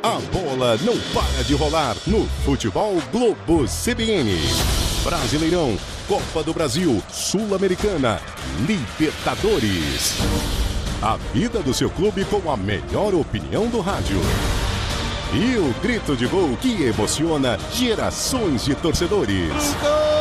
A bola não para de rolar no Futebol Globo CBN. Brasileirão, Copa do Brasil, Sul-Americana, Libertadores. A vida do seu clube com a melhor opinião do rádio. E o grito de gol que emociona gerações de torcedores. Gol!